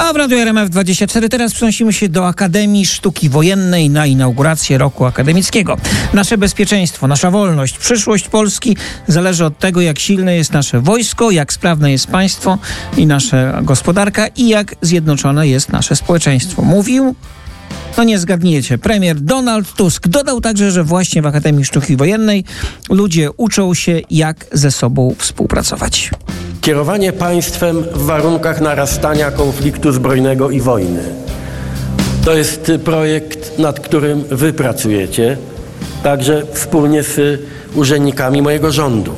A w Radiu RMF24 teraz przenosimy się do Akademii Sztuki Wojennej na inaugurację roku akademickiego. Nasze bezpieczeństwo, nasza wolność, przyszłość Polski zależy od tego, jak silne jest nasze wojsko, jak sprawne jest państwo i nasza gospodarka i jak zjednoczone jest nasze społeczeństwo. Mówił, no nie zgadniecie, premier Donald Tusk. Dodał także, że właśnie w Akademii Sztuki Wojennej ludzie uczą się, jak ze sobą współpracować. Kierowanie państwem w warunkach narastania konfliktu zbrojnego i wojny. To jest projekt, nad którym wy pracujecie, także wspólnie z urzędnikami mojego rządu.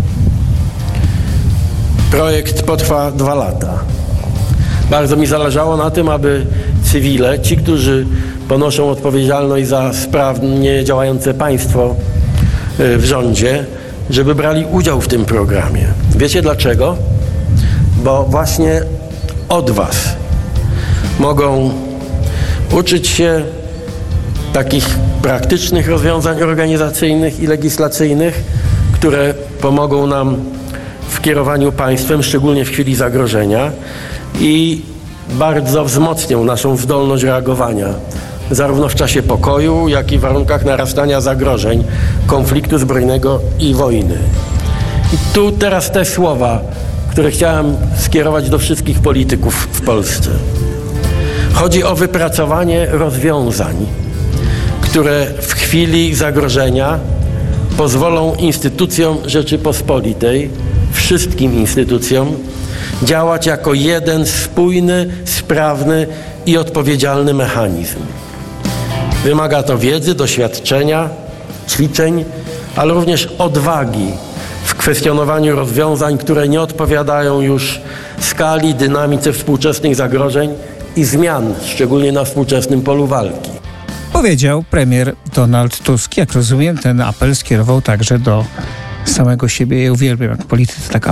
Projekt potrwa 2 lata. Bardzo mi zależało na tym, aby cywile, ci, którzy ponoszą odpowiedzialność za sprawnie działające państwo w rządzie, żeby brali udział w tym programie. Wiecie dlaczego? Bo właśnie od was mogą uczyć się takich praktycznych rozwiązań organizacyjnych i legislacyjnych, które pomogą nam w kierowaniu państwem, szczególnie w chwili zagrożenia i bardzo wzmocnią naszą zdolność reagowania zarówno w czasie pokoju, jak i w warunkach narastania zagrożeń, konfliktu zbrojnego i wojny. I tu teraz te słowa, które chciałem skierować do wszystkich polityków w Polsce. Chodzi o wypracowanie rozwiązań, które w chwili zagrożenia pozwolą instytucjom Rzeczypospolitej, wszystkim instytucjom, działać jako jeden spójny, sprawny i odpowiedzialny mechanizm. Wymaga to wiedzy, doświadczenia, ćwiczeń, ale również odwagi w kwestionowaniu rozwiązań, które nie odpowiadają już skali, dynamice współczesnych zagrożeń i zmian, szczególnie na współczesnym polu walki. Powiedział premier Donald Tusk. Jak rozumiem, ten apel skierował także do samego siebie. Ja uwielbiam, jak politycy tak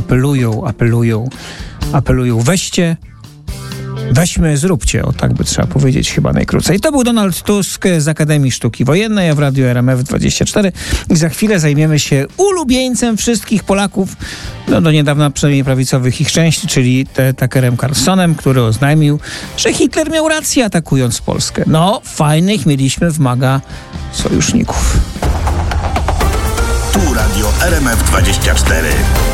apelują. Weźmy, zróbcie. O, tak by trzeba powiedzieć chyba najkrócej. To był Donald Tusk z Akademii Sztuki Wojennej, a w Radiu RMF24. I za chwilę zajmiemy się ulubieńcem wszystkich Polaków, no do niedawna przynajmniej prawicowych ich części, czyli Tuckerem Carlsonem, który oznajmił, że Hitler miał rację, atakując Polskę. No, fajnych mieliśmy w MAGA sojuszników. Tu Radio RMF24.